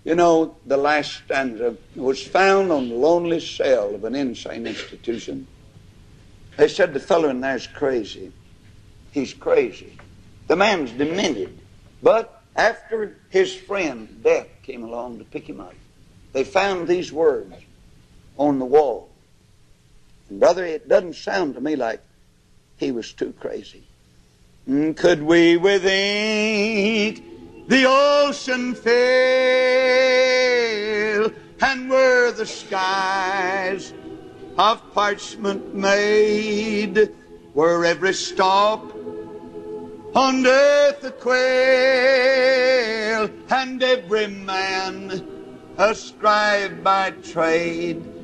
You know, the last stanza was found on the lonely cell of an insane institution. They said the fellow in there's crazy. He's crazy. The man's demented. But after his friend, death, came along to pick him up, they found these words on the wall. And brother, it doesn't sound to me like he was too crazy. Could we with ink the ocean fill, and were the skies of parchment made, were every stop on earth a quail, and every man a scribe by trade,